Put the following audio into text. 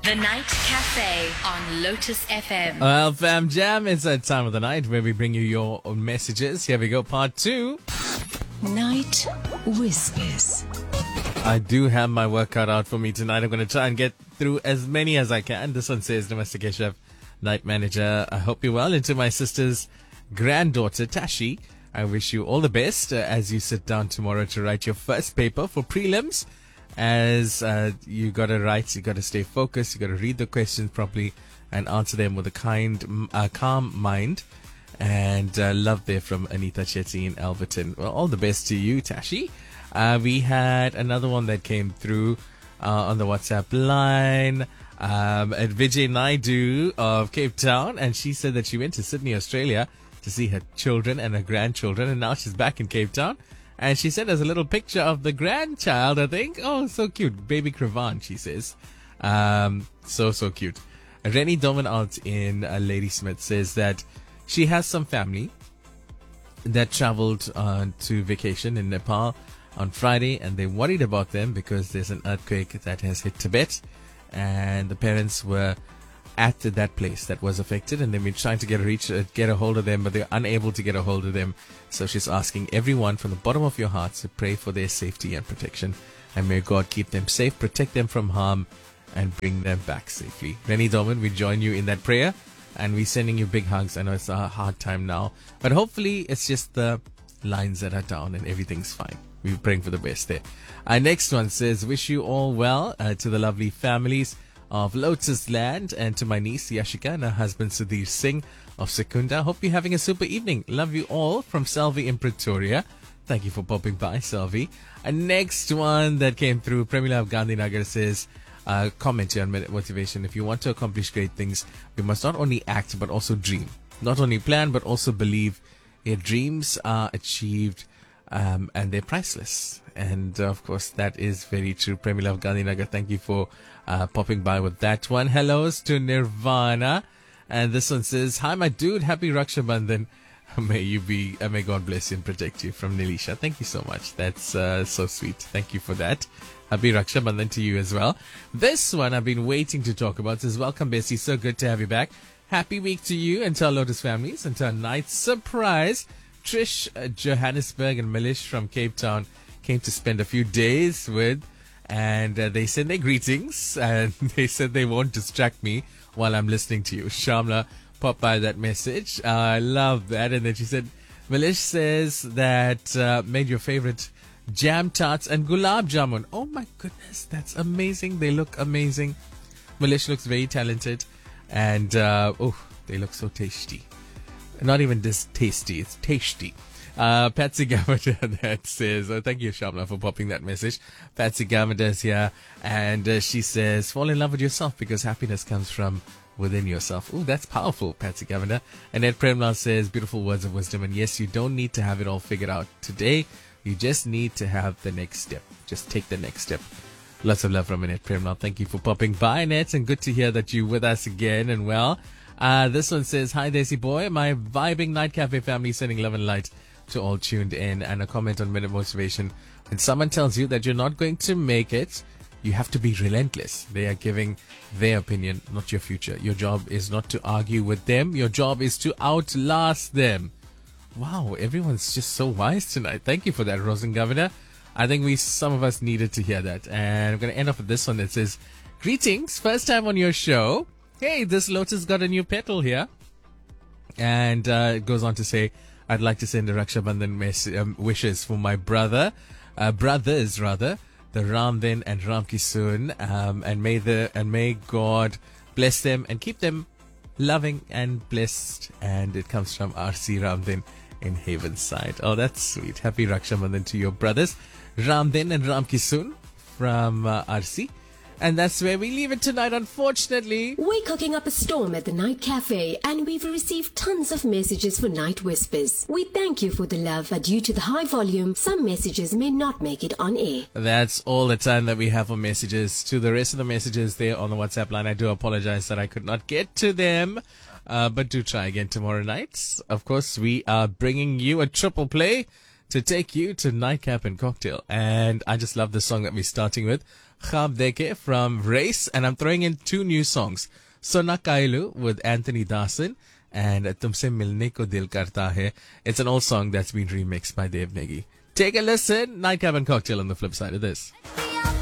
The Night Cafe on Lotus FM. Well, Fam Jam, it's that time of the night where we bring you your own messages. Here we go, part 2. Night Whispers. I do have my work cut out for me tonight. I'm going to try and get through as many as I can. This one says, Namaste Chef, Night Manager. I hope you're well. And to my sister's granddaughter, Tashi, I wish you all the best as you sit down tomorrow to write your first paper for prelims. As you got to write, you got to stay focused, you got to read the questions properly and answer them with a calm mind. And love there from Anita Chetty in Alberton. Well, all the best to you, Tashi. We had another one that came through on the WhatsApp line at Vijay Naidu of Cape Town, and she said that she went to Sydney, Australia to see her children and her grandchildren, and now she's back in Cape Town. And she sent us a little picture of the grandchild, I think. Oh, so cute. Baby Cravan, she says. So cute. Rennie Doman out in Ladysmith says that she has some family that traveled to vacation in Nepal on Friday, and they're worried about them because there's an earthquake that has hit Tibet, and the parents were at that place that was affected, and they've been trying to get a hold of them, but they're unable to get a hold of them. So she's asking everyone from the bottom of your hearts to pray for their safety and protection, and may God keep them safe, protect them from harm, and bring them back safely. Rennie Dorman, we join you in that prayer, and we're sending you big hugs. I know it's a hard time now, but hopefully it's just the lines that are down and everything's fine. We're praying for the best there. Our next one says, wish you all well to the lovely families of Lotus Land, and to my niece Yashika and her husband Sudhir Singh of Secunda. Hope you're having a super evening. Love you all from Selvi in Pretoria. Thank you for popping by, Selvi. And next one that came through, Premila of Gandhinagar says, comment here on motivation. If you want to accomplish great things, we must not only act but also dream. Not only plan but also believe. Your dreams are achieved and they're priceless. And of course, that is very true. Premila of Gandhinagar, thank you for popping by with that one. Hellos to Nirvana. And this one says, hi, my dude. Happy Raksha Bandhan. May God bless you and protect you, from Nilisha. Thank you so much. That's so sweet. Thank you for that. Happy Raksha Bandhan to you as well. This one I've been waiting to talk about. It says, welcome, Bessie. So good to have you back. Happy week to you and to our Lotus families and to our night surprise. Trish, Johannesburg, and Milish from Cape Town came to spend a few days with, and they sent their greetings, and they said they won't distract me while I'm listening to you. Shamla popped by that message. I love that. And then she said, Milish says that made your favorite jam tarts and gulab jamun. Oh my goodness, that's amazing. They look amazing. Milish looks very talented, and they look so tasty. Not even this tasty, it's tasty. Patsy Gavada that says, thank you, Shamla, for popping that message. Patsy Gavada is here, and she says, fall in love with yourself because happiness comes from within yourself. Ooh, that's powerful, Patsy Gavada. And Ed Premlal says, beautiful words of wisdom. And yes, you don't need to have it all figured out today. You just need to have the next step. Just take the next step. Lots of love from Annette Premlal. Thank you for popping by, Annette, and good to hear that you're with us again and well. This one says, hi, Desi boy. My vibing Night Cafe family sending love and light to all tuned in. And a comment on Minute Motivation. When someone tells you that you're not going to make it, you have to be relentless. They are giving their opinion, not your future. Your job is not to argue with them. Your job is to outlast them. Wow, everyone's just so wise tonight. Thank you for that, Rosen Governor. I think some of us needed to hear that. And I'm going to end off with this one that says, greetings, first time on your show. Hey, this Lotus got a new petal here. And it goes on to say, I'd like to send a Raksha Bandhan wishes for my brothers, the Ramdin and Ramkisun, and may God bless them and keep them loving and blessed. And it comes from RC Ramdin in Havenside. Oh, that's sweet. Happy Raksha Bandhan to your brothers, Ramdin and Ramkisun from RC. And that's where we leave it tonight, unfortunately. We're cooking up a storm at the Night Cafe, and we've received tons of messages for Night Whispers. We thank you for the love, but due to the high volume, some messages may not make it on air. That's all the time that we have for messages. To the rest of the messages there on the WhatsApp line, I do apologize that I could not get to them. But do try again tomorrow night. Of course, we are bringing you a triple play to take you to Nightcap and Cocktail. And I just love the song that we're starting with, Khab Dekhe from Race. And I'm throwing in 2 new songs, Sona Kailu with Anthony Dawson and Tumse Milne Ko Dil Karta Hai. It's an old song that's been remixed by Dev Negi. Take a listen. Nightcap and Cocktail on the flip side of this.